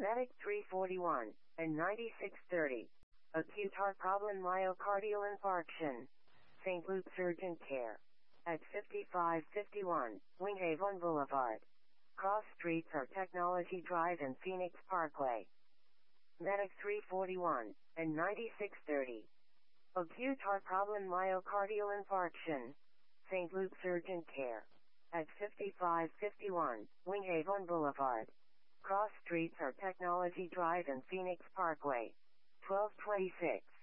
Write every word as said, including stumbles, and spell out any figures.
Medic three forty-one and ninety-six thirty. Acute heart problem myocardial infarction. Saint Luke's Urgent Care. At fifty-five fifty-one, Winghaven Boulevard. Cross streets are Technology Drive and Phoenix Parkway. Medic three forty-one and ninety-six thirty. Acute heart problem myocardial infarction. Saint Luke's Urgent Care. At fifty-five fifty-one, Winghaven Boulevard. Cross streets are Technology Drive and Phoenix Parkway. twelve twenty-six.